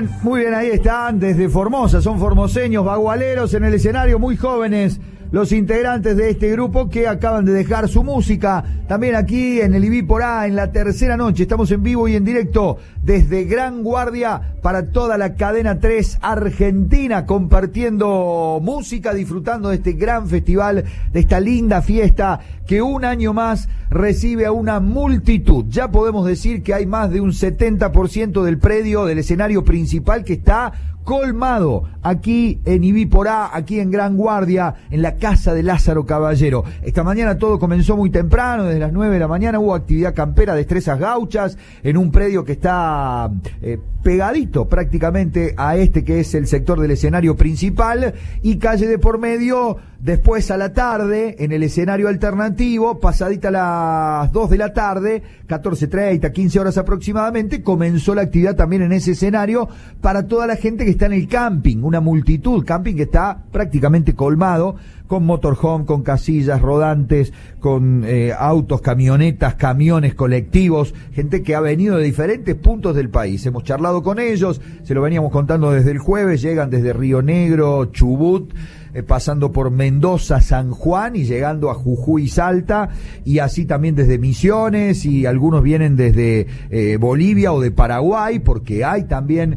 Muy bien, ahí están, desde Formosa, son formoseños, bagualeros en el escenario, muy jóvenes, los integrantes de este grupo que acaban de dejar su música, también aquí en el IBI por A, en la tercera noche, estamos en vivo y en directo desde Gran Guardia para toda la cadena 3 Argentina, compartiendo música, disfrutando de este gran festival, de esta linda fiesta que un año más recibe a una multitud. Ya podemos decir que hay más de un 70% del predio, del escenario principal que está colmado aquí en IBI por A, aquí en Gran Guardia, en la casa de Lázaro Caballero. Esta mañana todo comenzó muy temprano, desde las 9 de la mañana hubo actividad campera, destrezas gauchas, en un predio que está pegadito prácticamente a este que es el sector del escenario principal, y calle de por medio. Después a la tarde, en el escenario alternativo, pasadita las 2 de la tarde, 14:30, 15 horas aproximadamente, comenzó la actividad también en ese escenario para toda la gente que está en el camping, una multitud, camping que está prácticamente colmado, con motorhome, con casillas rodantes, con autos, camionetas, camiones colectivos, gente que ha venido de diferentes puntos del país. Hemos charlado con ellos, se lo veníamos contando desde el jueves, llegan desde Río Negro, Chubut, pasando por Mendoza, San Juan y llegando a Jujuy y Salta, y así también desde Misiones, y algunos vienen desde Bolivia o de Paraguay, porque hay también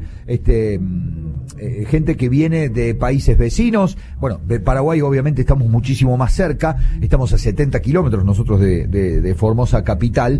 gente que viene de países vecinos. Bueno, de Paraguay obviamente estamos muchísimo más cerca, estamos a 70 kilómetros nosotros de Formosa capital,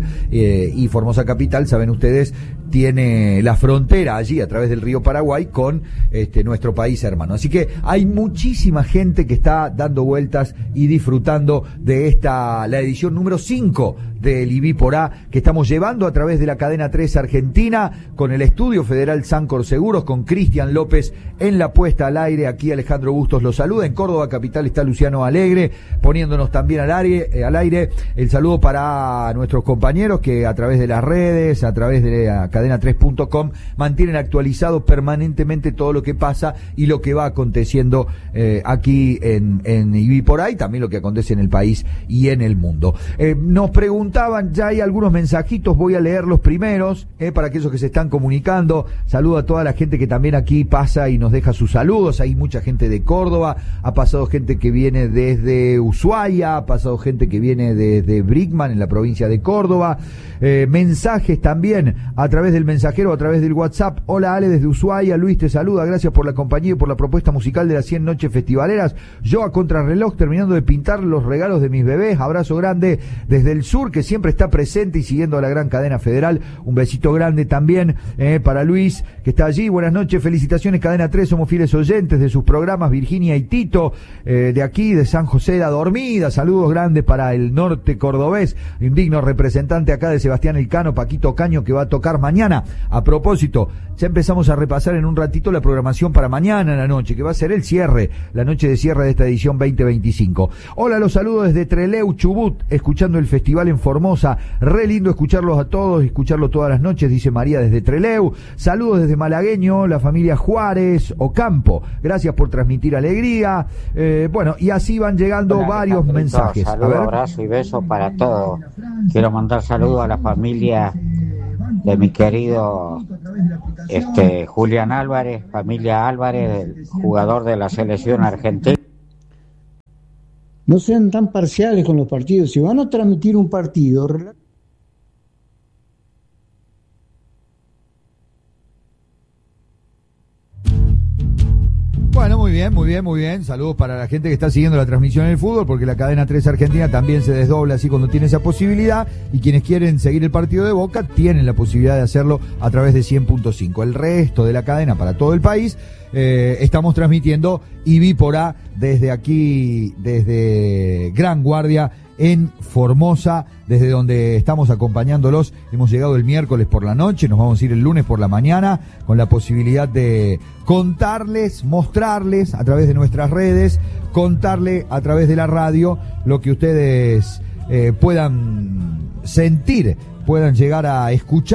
y Formosa capital, saben ustedes, tiene la frontera allí a través del río Paraguay con nuestro país hermano. Así que hay muchísima gente que está dando vueltas y disfrutando de la edición número 5 del IBI por A, que estamos llevando a través de la cadena 3 Argentina, con el Estudio Federal Sancor Seguros, con Cristian López en la puesta al aire. Aquí Alejandro Bustos los saluda. En Córdoba capital está Luciano Alegre, poniéndonos también al aire. El saludo para nuestros compañeros que a través de las redes, a través de la cadena3.com, mantienen actualizado permanentemente todo lo que pasa y lo que va aconteciendo aquí en IBI por ahí, también lo que acontece en el país y en el mundo. Nos preguntaban, ya hay algunos mensajitos, voy a leer los primeros, para aquellos que se están comunicando. Saludo a toda la gente que también aquí pasa y nos deja sus saludos. Hay mucha gente de Córdoba, ha pasado gente que viene desde Ushuaia, ha pasado gente que viene desde Brickman, en la provincia de Córdoba. Mensajes también a través del mensajero, a través del WhatsApp. Hola Ale, desde Ushuaia, Luis te saluda, gracias por la compañía y por la propuesta musical de las 100 noches festivaleras. Yo a contrarreloj terminando de pintar los regalos de mis bebés. Abrazo grande desde el sur, que siempre está presente y siguiendo a la gran cadena federal. Un besito grande también para Luis, que está allí. Buenas noches, felicitaciones cadena 3, somos fieles oyentes de sus programas, Virginia y Tito, de aquí de San José de la Dormida. Saludos grandes para el norte cordobés, un digno representante acá de Sebastián Elcano, Paquito Caño, que va a tocar mañana. A propósito, ya empezamos a repasar en un ratito la programación para mañana en la noche, que va a ser el cierre, la noche de cierre de esta edición 2025. Hola, los saludos desde Trelew, Chubut, escuchando el festival en Formosa. Re lindo escucharlos a todos, escucharlo todas las noches, dice María desde Trelew. Saludos desde Malagueño, la familia Juárez Ocampo. Gracias por transmitir alegría. Bueno, y así van llegando varios mensajes. Saludos, abrazo y besos para todos. Quiero mandar saludos a la familia de mi querido Julián Álvarez, familia Álvarez, el jugador de la selección argentina. No sean tan parciales con los partidos. Si van a transmitir un partido, bueno, muy bien. Saludos para la gente que está siguiendo la transmisión del fútbol, porque la cadena 3 Argentina también se desdobla así cuando tiene esa posibilidad, y quienes quieren seguir el partido de Boca tienen la posibilidad de hacerlo a través de 100.5. El resto de la cadena para todo el país, estamos transmitiendo IBI por A desde aquí, desde Gran Guardia, en Formosa, desde donde estamos acompañándolos. Hemos llegado el miércoles por la noche, nos vamos a ir el lunes por la mañana, con la posibilidad de contarles, mostrarles a través de nuestras redes, contarle a través de la radio lo que ustedes puedan sentir, puedan llegar a escuchar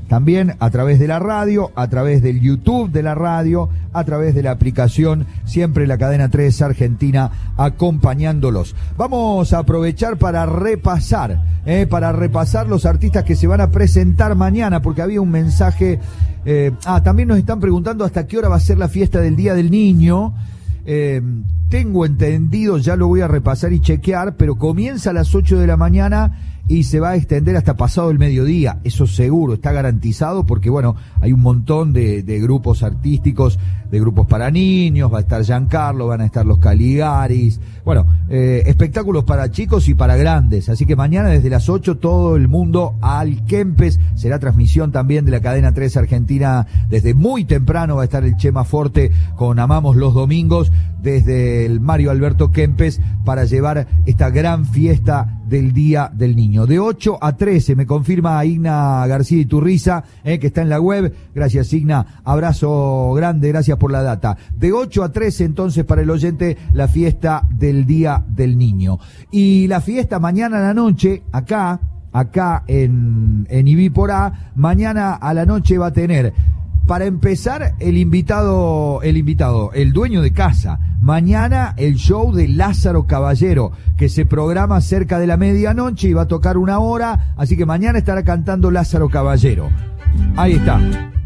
también a través de la radio, a través del YouTube de la radio, a través de la aplicación, siempre la cadena 3 Argentina acompañándolos. Vamos a aprovechar para repasar los artistas que se van a presentar mañana, porque había un mensaje. También nos están preguntando hasta qué hora va a ser la fiesta del Día del Niño. Tengo entendido, ya lo voy a repasar y chequear, pero comienza a las 8 de la mañana y se va a extender hasta pasado el mediodía. Eso seguro, está garantizado, porque bueno, hay un montón de grupos artísticos, de grupos para niños, va a estar Giancarlo, van a estar los Caligaris, bueno, espectáculos para chicos y para grandes. Así que mañana desde las 8 todo el mundo al Kempes. Será transmisión también de la cadena 3 Argentina. Desde muy temprano va a estar el Chema Forte con Amamos los Domingos desde el Mario Alberto Kempes para llevar esta gran fiesta del Día del Niño. De 8 a 13, me confirma Igna García Iturriza, que está en la web. Gracias, Igna. Abrazo grande, gracias por la data. De 8 a 13, entonces, para el oyente, la fiesta del Día del Niño. Y la fiesta mañana a la noche, acá en Ibiporá, mañana a la noche va a tener, para empezar, el dueño de casa. Mañana el show de Lázaro Caballero, que se programa cerca de la medianoche y va a tocar 1 hora, así que mañana estará cantando Lázaro Caballero. Ahí está.